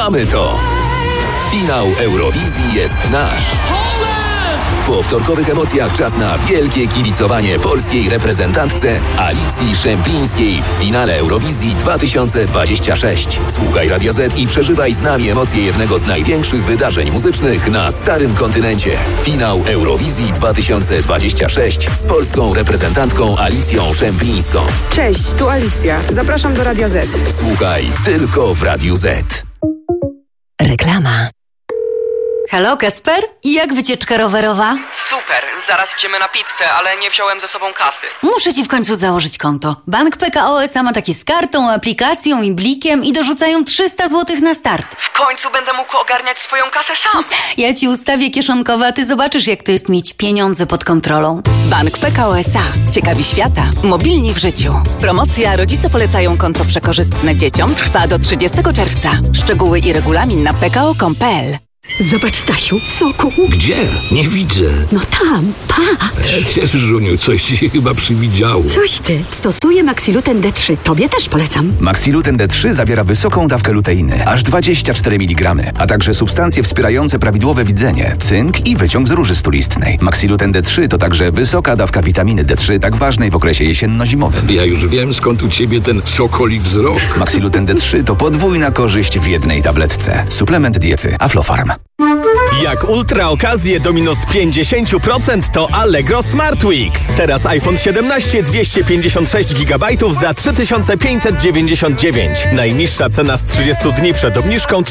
mamy to! Finał Eurowizji jest nasz! Po wtorkowych emocjach czas na wielkie kibicowanie polskiej reprezentantce Alicji Szemplińskiej w finale Eurowizji 2026. Słuchaj Radia Z i przeżywaj z nami emocje jednego z największych wydarzeń muzycznych na starym kontynencie. Finał Eurowizji 2026 z polską reprezentantką Alicją Szemplińską. Cześć, tu Alicja. Zapraszam do Radia Z. Słuchaj tylko w Radiu Z. Reklama. Halo, Kacper? I jak wycieczka rowerowa? Super, zaraz idziemy na pizzę, ale nie wziąłem ze sobą kasy. Muszę ci w końcu założyć konto. Bank PKO SA ma takie z kartą, aplikacją i blikiem i dorzucają 300 zł na start. W końcu będę mógł ogarniać swoją kasę sam. Ja ci ustawię kieszonkowe, a ty zobaczysz, jak to jest mieć pieniądze pod kontrolą. Bank PKO SA. Ciekawi świata. Mobilni w życiu. Promocja Rodzice polecają konto przekorzystne dzieciom trwa do 30 czerwca. Szczegóły i regulamin na pko.com.pl. Zobacz, Stasiu, soku. Gdzie? Nie widzę. No tam, patrz. Żuniu, coś ci się chyba przywidziało. Coś ty. Stosuję Maxiluten D3. Tobie też polecam. Maxiluten D3 zawiera wysoką dawkę luteiny, aż 24 mg, a także substancje wspierające prawidłowe widzenie, cynk i wyciąg z róży stulistnej. Maxiluten D3 to także wysoka dawka witaminy D3, tak ważnej w okresie jesienno-zimowym. Ja już wiem, skąd u ciebie ten sokoli wzrok. Maxiluten D3 to podwójna korzyść w jednej tabletce. Suplement diety Aflofarm. Jak ultra okazje do minus 50% to Allegro Smart Weeks. Teraz iPhone 17 256 GB za 3599. Najniższa cena z 30 dni przed obniżką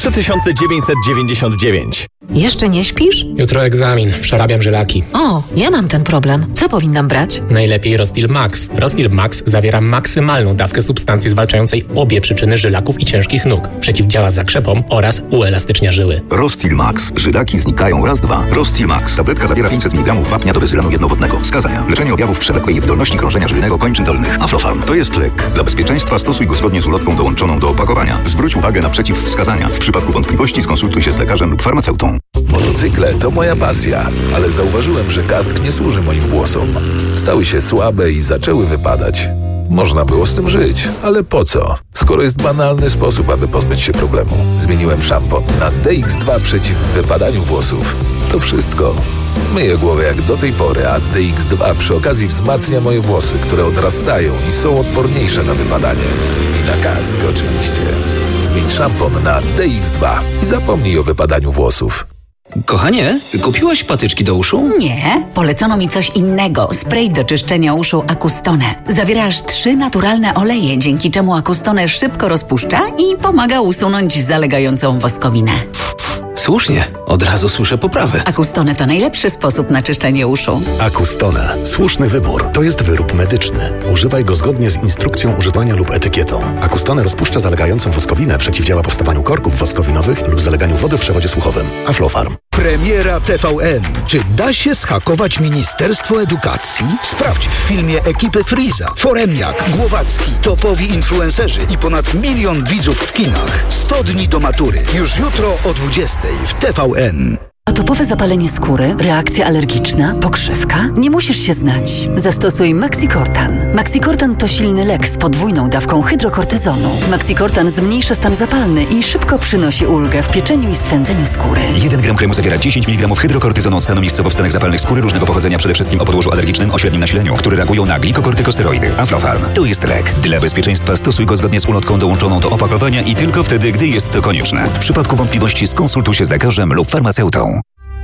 3999. Jeszcze nie śpisz? Jutro egzamin. Przerabiam żylaki. O, ja mam ten problem. Co powinnam brać? Najlepiej Rostil Max. Rostil Max zawiera maksymalną dawkę substancji zwalczającej obie przyczyny żylaków i ciężkich nóg. Przeciwdziała zakrzepom oraz uelastycznia żyły. Rostil Max. Żylaki znikają raz, dwa. Rostil Max. Tabletka zawiera 500 mg wapnia do bezylanu jednowodnego. Wskazania. Leczenie objawów przewlekłej niewydolności krążenia żylnego kończyn dolnych. Aflofarm. To jest lek. Dla bezpieczeństwa stosuj go zgodnie z ulotką dołączoną do opakowania. Zwróć uwagę na przeciwwskazania. W przypadku wątpliwości skonsultuj się z lekarzem lub farmaceutą. Motocykle to moja pasja, ale zauważyłem, że kask nie służy moim włosom. Stały się słabe i zaczęły wypadać. Można było z tym żyć, ale po co? Skoro jest banalny sposób, aby pozbyć się problemu. Zmieniłem szampon na DX2 przeciw wypadaniu włosów. To wszystko. Myję głowę jak do tej pory, a DX2 przy okazji wzmacnia moje włosy, które odrastają i są odporniejsze na wypadanie. I na kask oczywiście. Zmień szampon na DX2 i zapomnij o wypadaniu włosów. Kochanie, kupiłaś patyczki do uszu? Nie, polecono mi coś innego. Spray do czyszczenia uszu Acustone. Zawiera aż 3 naturalne oleje, dzięki czemu Acustone szybko rozpuszcza i pomaga usunąć zalegającą woskowinę. Słusznie, od razu słyszę poprawę. Acustone to najlepszy sposób na czyszczenie uszu. Acustone. Słuszny wybór. To jest wyrób medyczny. Używaj go zgodnie z instrukcją używania lub etykietą. Acustone rozpuszcza zalegającą woskowinę, przeciwdziała powstawaniu korków woskowinowych lub zaleganiu wody w przewodzie słuchowym. Aflofarm. Premiera TVN. Czy da się zhakować Ministerstwo Edukacji? Sprawdź w filmie ekipy Freeza, Foremniak, Głowacki, topowi influencerzy i ponad 1 milion widzów w kinach. 100 dni do matury. Już jutro o 20:00 w TVN. Atopowe zapalenie skóry, reakcja alergiczna, pokrzywka? Nie musisz się znać. Zastosuj Maxicortan. Maxicortan to silny lek z podwójną dawką hydrokortyzonu. Maxicortan zmniejsza stan zapalny i szybko przynosi ulgę w pieczeniu i swędzeniu skóry. 1 gram kremu zawiera 10 mg hydrokortyzonu od stanu miejscowo wstanek zapalnych skóry różnego pochodzenia, przede wszystkim o podłożu alergicznym o średnim nasileniu, które reagują na glikokortykosteroidy. Aflofarm. To jest lek. Dla bezpieczeństwa stosuj go zgodnie z ulotką dołączoną do opakowania i tylko wtedy, gdy jest to konieczne. W przypadku wątpliwości skonsultuj się z lekarzem lub farmaceutą.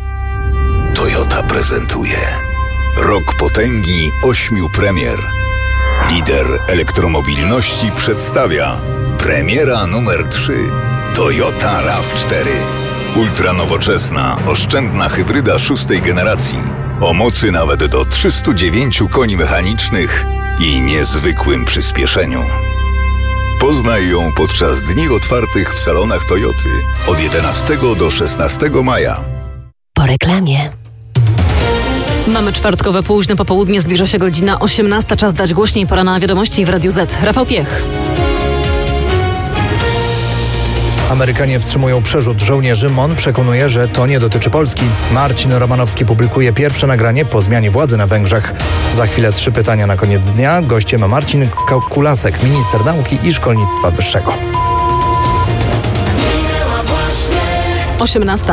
Toyota prezentuje Rok potęgi 8 premier. Lider elektromobilności przedstawia premiera numer 3 Toyota RAV4. Ultranowoczesna, oszczędna hybryda 6. generacji o mocy nawet do 309 koni mechanicznych i niezwykłym przyspieszeniu. Poznaj ją podczas dni otwartych w salonach Toyoty od 11 do 16 maja. Po reklamie. Mamy czwartkowe późne popołudnie, zbliża się godzina 18. Czas dać głośniej, pora na wiadomości w Radiu Z. Rafał Piech. Amerykanie wstrzymują przerzut żołnierzy. MON przekonuje, że to nie dotyczy Polski. Marcin Romanowski publikuje pierwsze nagranie po zmianie władzy na Węgrzech. Za chwilę 3 pytania na koniec dnia. Gościem Marcin Kulasek, minister nauki i szkolnictwa wyższego. 18.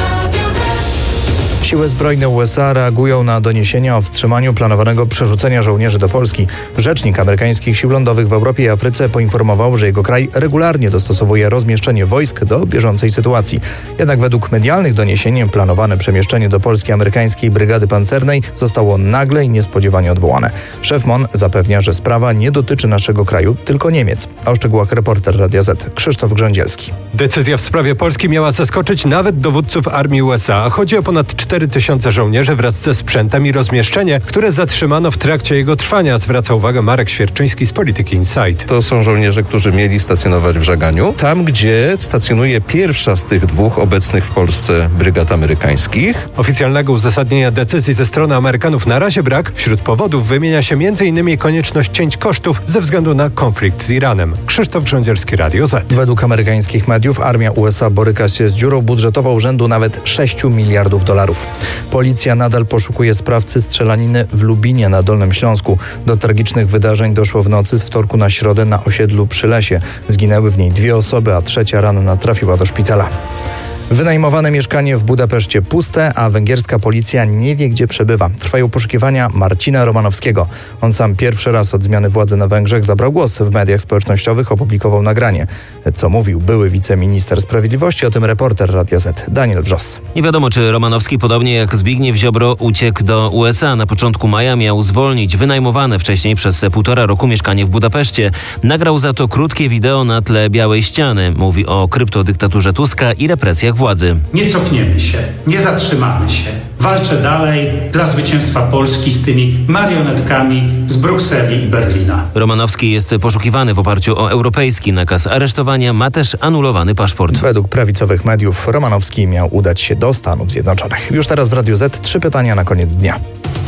Siły zbrojne USA reagują na doniesienia o wstrzymaniu planowanego przerzucenia żołnierzy do Polski. Rzecznik amerykańskich sił lądowych w Europie i Afryce poinformował, że jego kraj regularnie dostosowuje rozmieszczenie wojsk do bieżącej sytuacji. Jednak według medialnych doniesień planowane przemieszczenie do Polski amerykańskiej brygady pancernej zostało nagle i niespodziewanie odwołane. Szef MON zapewnia, że sprawa nie dotyczy naszego kraju, tylko Niemiec. A o szczegółach reporter Radia Z Krzysztof Grządzielski. Decyzja w sprawie Polski miała zaskoczyć nawet dowódców armii USA. Chodzi o ponad 4000 żołnierzy wraz ze sprzętem i rozmieszczenie, które zatrzymano w trakcie jego trwania, zwraca uwagę Marek Świerczyński z Polityki Insight. To są żołnierze, którzy mieli stacjonować w Żaganiu, tam gdzie stacjonuje pierwsza z tych dwóch obecnych w Polsce brygad amerykańskich. Oficjalnego uzasadnienia decyzji ze strony Amerykanów na razie brak. Wśród powodów wymienia się m.in. konieczność cięć kosztów ze względu na konflikt z Iranem. Krzysztof Grządzielski, Radio Z. Według amerykańskich mediów armia USA boryka się z dziurą budżetową rzędu nawet $6 miliardów. Policja nadal poszukuje sprawcy strzelaniny w Lubinie na Dolnym Śląsku. Do tragicznych wydarzeń doszło w nocy z wtorku na środę na osiedlu Przy Lesie. Zginęły w niej 2 osoby, a trzecia ranna trafiła do szpitala. Wynajmowane mieszkanie w Budapeszcie puste, a węgierska policja nie wie, gdzie przebywa. Trwają poszukiwania Marcina Romanowskiego. On sam pierwszy raz od zmiany władzy na Węgrzech zabrał głos w mediach społecznościowych, opublikował nagranie. Co mówił były wiceminister sprawiedliwości, o tym reporter Radia Z Daniel Wrzos. Nie wiadomo, czy Romanowski, podobnie jak Zbigniew Ziobro, uciekł do USA. Na początku maja miał zwolnić wynajmowane wcześniej przez 1,5 roku mieszkanie w Budapeszcie. Nagrał za to krótkie wideo na tle Białej Ściany. Mówi o kryptodyktaturze Tuska i represjach władzy. Nie cofniemy się, nie zatrzymamy się. Walczę dalej dla zwycięstwa Polski z tymi marionetkami z Brukseli i Berlina. Romanowski jest poszukiwany w oparciu o europejski nakaz aresztowania, ma też anulowany paszport. Według prawicowych mediów Romanowski miał udać się do Stanów Zjednoczonych. Już teraz w Radiu Z 3 pytania na koniec dnia.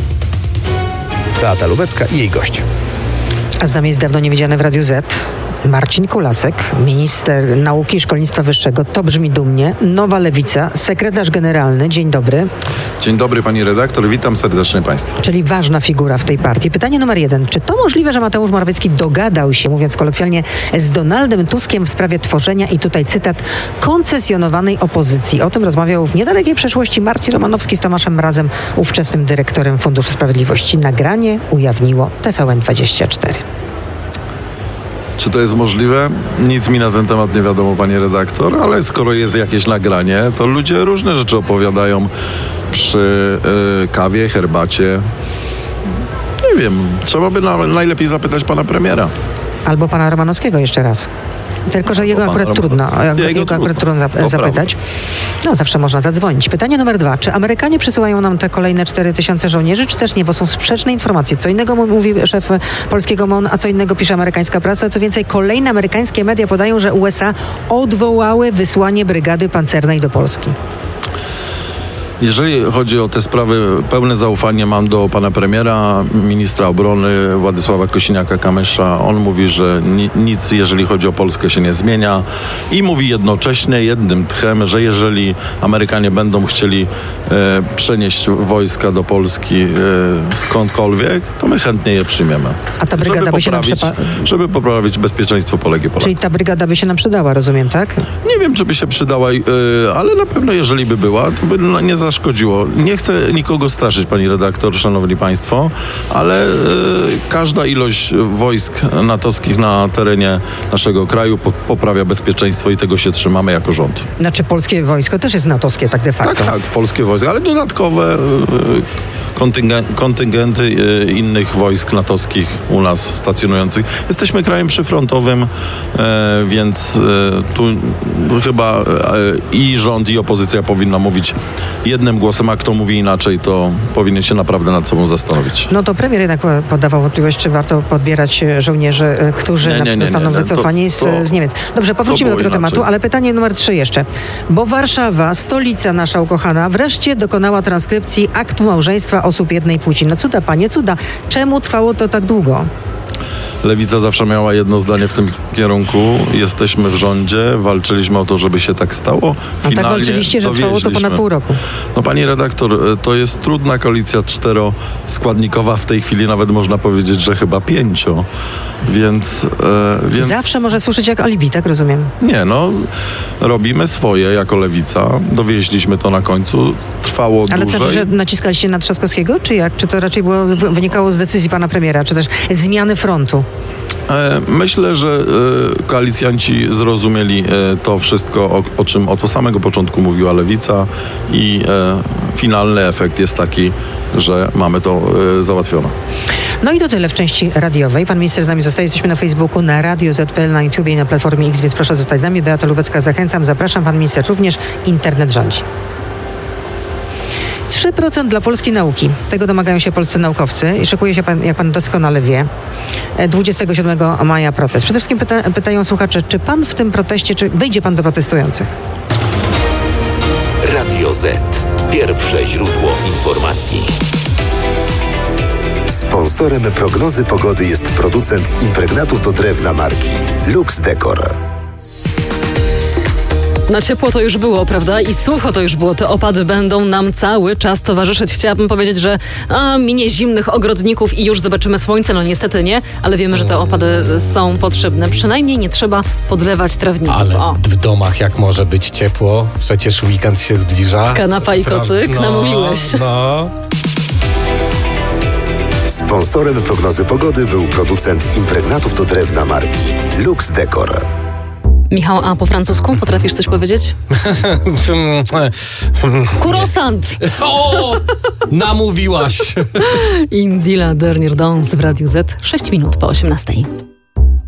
Beata Lubecka i jej gość. A z nami jest dawno niewidziany w Radiu Z Marcin Kulasek, minister nauki i szkolnictwa wyższego. To brzmi dumnie. Nowa Lewica, sekretarz generalny. Dzień dobry. Dzień dobry pani redaktor, witam serdecznie państwa. Czyli ważna figura w tej partii. Pytanie numer 1. Czy to możliwe, że Mateusz Morawiecki dogadał się, mówiąc kolokwialnie, z Donaldem Tuskiem w sprawie tworzenia, i tutaj cytat, koncesjonowanej opozycji? O tym rozmawiał w niedalekiej przeszłości Marcin Romanowski z Tomaszem Mrazem, ówczesnym dyrektorem Funduszu Sprawiedliwości. Nagranie ujawniło TVN24. Czy to jest możliwe? Nic mi na ten temat nie wiadomo, pani redaktor, ale skoro jest jakieś nagranie, to ludzie różne rzeczy opowiadają przy kawie, herbacie. Nie wiem, trzeba by najlepiej zapytać pana premiera. Albo pana Romanowskiego jeszcze raz. Tylko, że jego akurat trudno zapytać. No, zawsze można zadzwonić. Pytanie numer 2. Czy Amerykanie przysyłają nam te kolejne 4000 żołnierzy, czy też nie? Bo są sprzeczne informacje. Co innego mówi szef polskiego MON, a co innego pisze amerykańska prasa. Co więcej, kolejne amerykańskie media podają, że USA odwołały wysłanie brygady pancernej do Polski. Jeżeli chodzi o te sprawy, pełne zaufanie mam do pana premiera, ministra obrony Władysława Kosiniaka-Kamysza. On mówi, że nic, jeżeli chodzi o Polskę, się nie zmienia i mówi jednocześnie, jednym tchem, że jeżeli Amerykanie będą chcieli przenieść wojska do Polski skądkolwiek, to my chętnie je przyjmiemy. A ta brygada by się nam żeby poprawić bezpieczeństwo Polek i Polaków. Czyli ta brygada by się nam przydała, rozumiem, tak? Nie wiem, czy by się przydała, ale na pewno jeżeli by była, to by nie zaszkodziło. Nie chcę nikogo straszyć, pani redaktor, szanowni państwo, ale każda ilość wojsk natowskich na terenie naszego kraju poprawia bezpieczeństwo i tego się trzymamy jako rząd. Znaczy polskie wojsko też jest natowskie, tak de facto. Tak, polskie wojsko, ale dodatkowe kontyngenty innych wojsk natowskich u nas stacjonujących. Jesteśmy krajem przyfrontowym, więc tu chyba i rząd, i opozycja powinna mówić jednym głosem, a kto mówi inaczej, to powinien się naprawdę nad sobą zastanowić. No to premier jednak podawał wątpliwość, czy warto podbierać żołnierzy, którzy zostaną wycofani z Niemiec. Dobrze, powrócimy do tego tematu, ale pytanie numer 3 jeszcze. Bo Warszawa, stolica nasza ukochana, wreszcie dokonała transkrypcji aktu małżeństwa osób jednej płci. No cuda, panie, cuda. Czemu trwało to tak długo? Lewica zawsze miała jedno zdanie w tym kierunku. Jesteśmy w rządzie, walczyliśmy o to, żeby się tak stało. A tak walczyliście, że trwało to ponad pół roku. No pani redaktor, to jest trudna koalicja 4-składnikowa. W tej chwili nawet można powiedzieć, że chyba 5. Więc... Zawsze może słyszeć jak alibi, tak rozumiem? Nie, no robimy swoje jako Lewica. Dowieźliśmy to na końcu. Trwało Ale dłużej. to, że naciskaliście na Trzaskowskiego, czy jak? Czy to raczej wynikało z decyzji pana premiera, czy też zmiany frontu? Myślę, że koalicjanci zrozumieli to wszystko, o czym od samego początku mówiła Lewica i finalny efekt jest taki, że mamy to załatwione. No i to tyle w części radiowej. Pan minister z nami zostaje. Jesteśmy na Facebooku, na Radio ZPL, na YouTubie i na Platformie X, więc proszę zostać z nami. Beata Lubecka, zachęcam, zapraszam. Pan minister również. Internet rządzi. 3% dla polskiej nauki. Tego domagają się polscy naukowcy i szykuje się, jak pan doskonale wie, 27 maja protest. Przede wszystkim pytają słuchacze, czy pan w tym proteście, czy wyjdzie pan do protestujących? Radio Z. Pierwsze źródło informacji. Sponsorem prognozy pogody jest producent impregnatów do drewna marki Lux Decor. Na ciepło to już było, prawda? I sucho to już było. Te opady będą nam cały czas towarzyszyć. Chciałabym powiedzieć, że minie zimnych ogrodników i już zobaczymy słońce. No niestety nie, ale wiemy, że te opady są potrzebne. Przynajmniej nie trzeba podlewać trawników. Ale w domach jak może być ciepło? Przecież weekend się zbliża. Kanapa i kocyk, namówiłeś. Sponsorem prognozy pogody był producent impregnatów do drewna marki Lux Decor. Michał, a po francusku potrafisz coś powiedzieć? Croissant! O! Namówiłaś! Indila Dernier Dance w Radiu Z. 6 minut po 18.